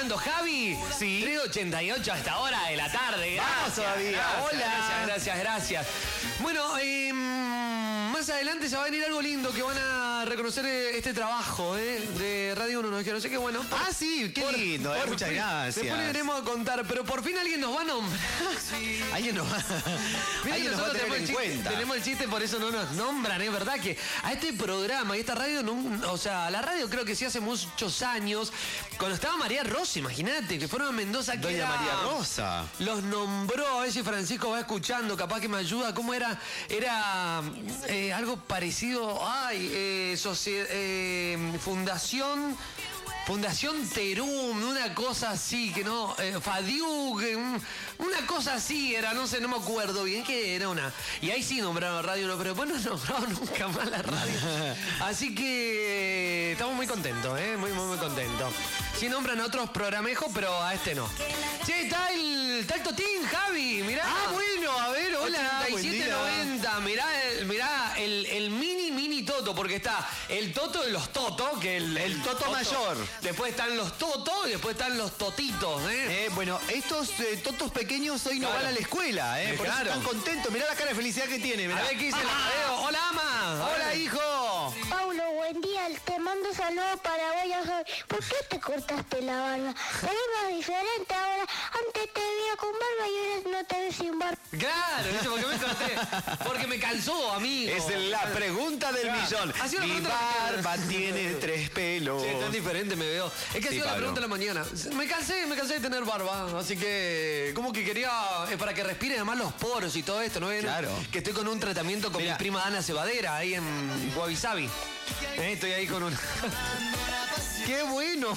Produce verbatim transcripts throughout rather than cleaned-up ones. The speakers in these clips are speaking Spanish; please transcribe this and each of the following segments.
escuchando, Javi. Sí. tres ochenta y ocho a esta hora de la tarde. Gracias. Vamos todavía. Gracias, Hola. Gracias, gracias, gracias. Bueno, eh, más adelante se va a venir algo lindo que van a reconocer eh, este trabajo eh, de Radio uno. No, que no sé qué bueno. Por, Ah, sí, qué por- lindo, eh, por muchas fin. gracias. Después le iremos a contar, pero por fin alguien nos va a nombrar. Alguien nos va, Mira, alguien nos va a nosotros tener tenemos en el chiste, cuenta. tenemos el chiste, por eso no nos nombran, es verdad que a este programa y esta radio, no, o sea, la radio creo que sí hace muchos años, cuando estaba María Rosa, imagínate, que fueron a Mendoza, que Doña era- María Rosa. los nombró, a ver si Francisco va escuchando, capaz que me ayuda. ¿Cómo era? Era eh, algo parecido, ay, eh, socie- eh, Fundación... Fundación Terum, una cosa así, que no, eh, Fadiug, eh, un- una cosa así era, no sé, no me acuerdo bien qué era una. Y ahí sí nombraron la radio, no, pero después no nombraron nunca más la radio. Así que eh, estamos muy contentos, ¿eh? Muy, muy, muy contentos. Sí nombran a otros programejos, pero a este no. Che, está el, está el Totín, Javi, mirá. Ah, bueno, a ver, hola, ochenta y buen siete día. noventa, mirá, el, mirá el, el mini, mini Toto, porque está el Toto de los Toto, que el, El Toto mayor. Después están los Toto y después están los Totitos, ¿eh? Eh, bueno, estos eh, totos pequeños hoy no Claro. van a la escuela, ¿eh? Eh, Por claro. eso están contentos. Mirá la cara de felicidad que tiene. Mirá. A ver qué dice el video. Hola, ama. Hola, hijo. Paulo, buen día. Te mando saludos para vos, ya sabes. ¿Por qué te cortaste la barba? Te ves más diferente ahora. Antes te veía con barba y ahora no te ves sin barba. Claro, ¿viste? ¿Por qué me corté? Porque me calzó, amigo. Es la pregunta del Claro. millón. Ha sido una Mi pregunta de la barba mañana. tiene tres pelos. Sí, tan diferente me veo. Es que ha Sí, sido la Pablo. pregunta de la mañana. Me cansé, me cansé de tener barba. Así que, como que quería, es para que respire además los poros y todo esto, ¿no ven? Claro. Que estoy con un tratamiento con Mira. mi prima Ana Cebadera, ahí en Wabi Sabi. Eh, Estoy ahí con un... ¡Qué bueno!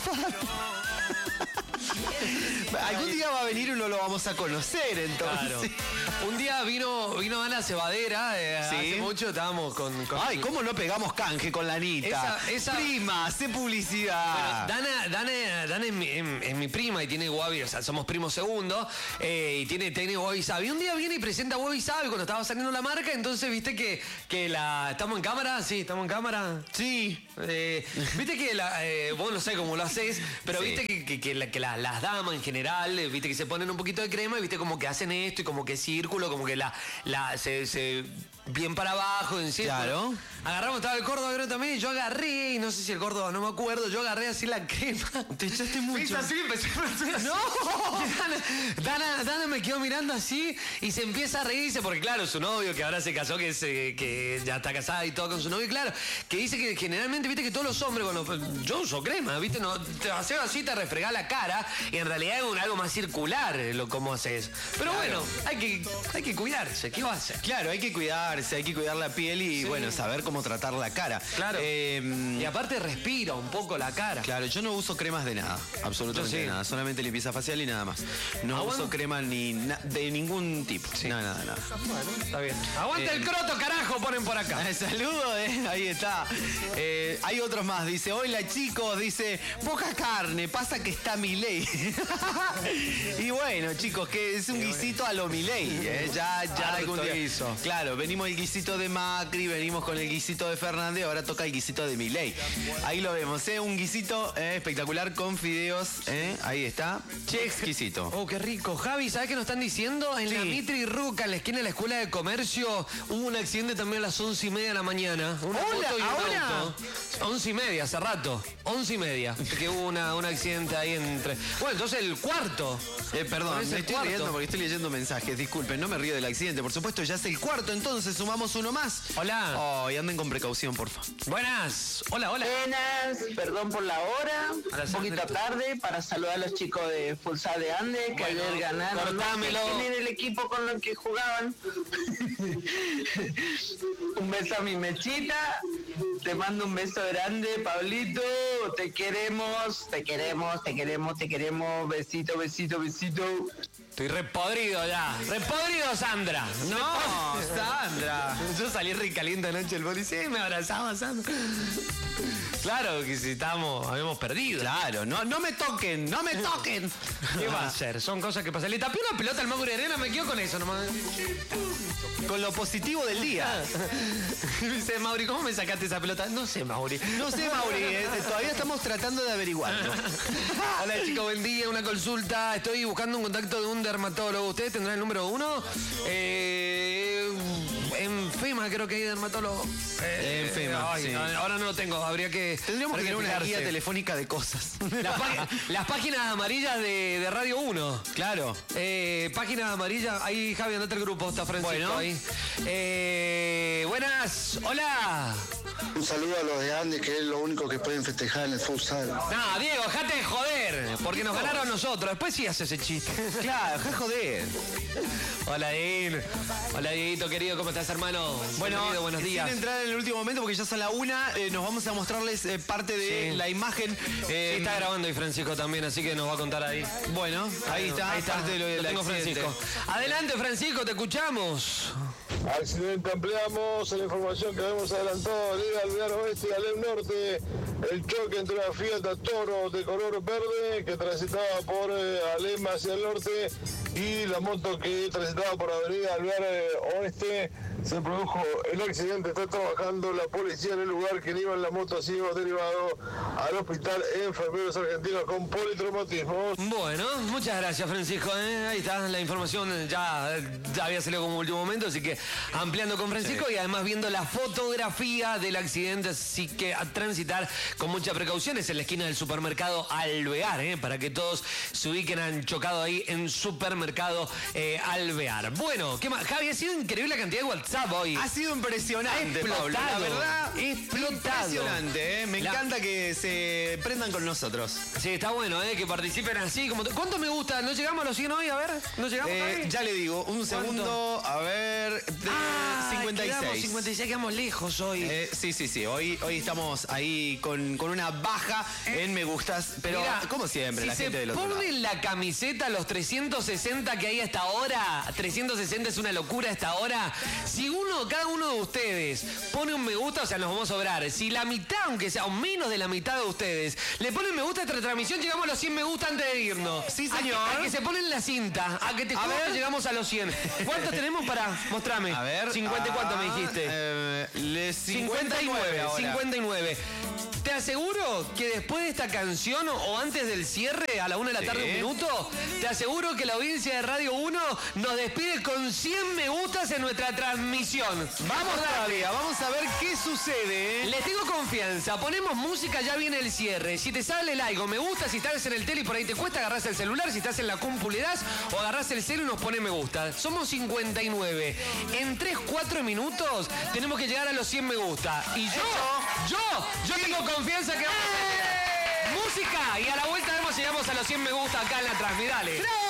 Algún día va a venir y uno lo vamos a conocer, entonces. Claro. Un día vino, vino Ana Cebadera, eh, Sí. hace mucho estábamos con... con Ay, ¿cómo no pegamos canje con la Anita? Esa- esa- Prima, hace publicidad. Bueno, Dana, Dana, Dana es, mi, es- es mi prima y tiene Wabi, o sea, somos primos segundos, eh, y tiene, tiene Wabi Sabi. Un día viene y presenta Wabi Sabi cuando estaba saliendo la marca, entonces viste que, que la... ¿Estamos en cámara? Sí, estamos en cámara. Sí. Eh, viste que la, eh, vos no sé cómo lo haces, pero Sí. viste que, que- que la- que la- las damas en general, eh, viste que se ponen un poquito de crema y viste como que hacen esto y como que círculo, como que la, la se, se- bien para abajo, en círculo. Claro. Agarramos, estaba el Córdoba creo también, y yo agarré, y no sé si el Córdoba, no me acuerdo, yo agarré así la crema. Te echaste mucho. Hice así, empecé a hacer así. ¡No! Dana, Dana, Dana me quedó mirando así y se empieza a reírse porque, claro, su novio, que ahora se casó, que, es, eh, que ya está casada y todo con su novio, claro, que dice que generalmente, viste que todos los hombres, cuando yo uso crema, viste, no, te haces así, te refregás la cara y en realidad es un, algo más circular eh, lo como haces. Pero Claro. bueno, hay que, hay que cuidarse, ¿qué va a hacer? Claro, hay que cuidarse, hay que cuidar la piel y, Sí. bueno, saber cómo tratar la cara. Claro. Eh, Y aparte respira un poco la cara. Claro, yo no uso cremas de nada, absolutamente Yo sí. de nada, solamente limpieza facial y nada más. No Ah, uso bueno. crema ni na- de ningún tipo, nada, nada, nada. Está bien. Aguanta Eh, el croto, carajo, ponen por acá. Eh, Saludos, eh, ahí está. Eh, hay otros más, dice, hola chicos, dice, poca carne, pasa que está Milei. Y bueno, chicos, que es un guisito a lo Milei, eh, ya, ya Harto algún día. guiso. Claro, venimos el guisito de Macri, venimos con el guisito de Fernández, ahora toca el guisito de Milei. Ahí lo vemos, eh, un guisito eh, espectacular con fideos, eh, ahí está, che, exquisito. Oh, qué rico. Javi, ¿sabes qué nos están diciendo? En Sí. la Mitre y Ruca, en la esquina de la Escuela de Comercio, hubo un accidente también a las once y media de la mañana. Una Hola, moto y un ¿ahora? auto. Once y media, hace rato. Once y media. Que hubo una, un accidente ahí entre... Bueno, entonces el cuarto. Eh, perdón, Es me el estoy cuarto. riendo porque estoy leyendo mensajes. Disculpen, no me río del accidente. Por supuesto, ya es el cuarto, entonces sumamos uno más. Hola. Oh, y anden con precaución, porfa. Buenas. Hola, hola. Buenas, perdón por la hora, Hola, un poquito Sandra. tarde para saludar a los chicos de Futsal de Ande que Bueno, ayer ganaron. No sé cortámelo. quién era el equipo con el que jugaban. Un beso a mi mechita, te mando un beso grande, Pablito, te queremos, te queremos, te queremos, te queremos, besito, besito, besito. Estoy repodrido ya. Repodrido, Sandra. No, Sandra. Yo salí re caliente anoche el policía y me abrazaba, Sandra. Claro que si estábamos, habíamos perdido. Claro, no, no me toquen, no me toquen. ¿Qué va a hacer? Son cosas que pasan. Le tapé una pelota al Mauri Arena, me quedo con eso nomás. Con lo positivo del día. Y dice, Mauri, ¿cómo me sacaste esa pelota? No sé, Mauri. No sé, Mauri, eh, todavía estamos estamos tratando de averiguarlo. Hola chicos, buen día, una consulta. Estoy buscando un contacto de un dermatólogo. ¿Ustedes tendrán el número uno? Eh, en FEMA creo que hay dermatólogo. Eh, en FEMA, ay, sí. Ahora no lo tengo, habría que... Tendríamos que habría tener una fijarse. guía telefónica de cosas. Las, pá- las páginas amarillas de, de Radio uno. Claro. Eh, páginas amarillas. Ahí, Javi, andate el grupo, está Francisco Bueno. ahí. Eh, buenas, hola. Un saludo a los de Andes, que es lo único que pueden festejar en el futsal. No, Diego, dejate de joder, porque nos ganaron nosotros. Después sí hace ese chiste. Claro, ja joder. Hola, Dean. Hola, Dieguito, querido, ¿cómo estás, hermano? Bueno, Bienvenido, buenos días. sin entrar en el último momento, porque ya son la una, eh, nos vamos a mostrarles eh, parte de Sí. la imagen. Eh, Sí, está grabando y Francisco también, así que nos va a contar ahí. Bueno, ahí está, Ahí está, parte de lo del lo tengo accidente. Francisco. Adelante, Francisco, te escuchamos. Accidente, ampliamos la información que habíamos adelantado, Liga Alvear Oeste y Alem Norte, el choque entre una Fiat Toro de color verde que transitaba por eh, Alem hacia el norte y la moto que transitaba por Avenida Alvear eh, Oeste. Se produjo el accidente, está trabajando la policía en el lugar, quien iba en la moto ha sido derivado al hospital Enfermeros Argentinos con politraumatismos. Bueno, muchas gracias, Francisco. ¿eh? Ahí está la información, ya, ya había salido como último momento, así que ampliando con Francisco y además viendo la fotografía del accidente, así que a transitar con mucha precaución. Es en la esquina del supermercado Alvear, ¿eh? para que todos se ubiquen, han chocado ahí en supermercado eh, Alvear. Bueno, ¿qué más? Javi, ha sido increíble la cantidad de WhatsApp hoy. Ha sido impresionante, Explotado. Pablo. La verdad, Explotado. impresionante. ¿eh? Me La- encanta que se prendan con nosotros. Sí, está bueno, ¿eh? que participen así. Como ¿Cuánto me gusta? ¿No llegamos a los cien hoy? A ver, ¿no llegamos Eh, Javi? ya le digo, un segundo, a ver, de Ah, cincuenta y seis. quedamos cincuenta y seis, quedamos lejos hoy. Eh, sí, sí, sí. Hoy, hoy estamos ahí con, con una baja en me gustas, pero Mirá, como siempre, si la se gente del otro lado. ponen la camiseta los trescientos sesenta que hay hasta ahora, trescientos sesenta es una locura hasta ahora. Si uno, cada uno de ustedes pone un me gusta, o sea, nos vamos a sobrar. Si la mitad, aunque sea o menos de la mitad de ustedes, le ponen me gusta a esta transmisión, llegamos a los cien me gusta antes de irnos. Sí, A que- señor. A que, se ponen la cinta, a que te A juro ver. que llegamos a los cien. ¿Cuántos tenemos para? Mostrame. A ver. cincuenta y cuánto me ah, dijiste. eh, le cincuenta y nueve, ahora. cincuenta y nueve. Te aseguro que después de esta canción o antes del cierre, a la una de la Sí. tarde, un minuto, te aseguro que la audiencia de Radio uno nos despide con cien me gustas en nuestra transmisión. Vamos todavía, vamos a ver qué sucede. ¿eh? Les tengo confianza, ponemos música, ya viene el cierre. Si te sale el algo, me gusta, si estás en el tele y por ahí te cuesta, agarrás el celular, si estás en la compu le das o agarrás el celu y nos pone me gusta. Somos cincuenta y nueve. En tres, cuatro minutos tenemos que llegar a los cien me gusta. Y yo, yo, yo tengo confianza que vamos a llegar. Música y a la vuelta vemos si llegamos a los cien me gusta acá en la Transmi. Dale.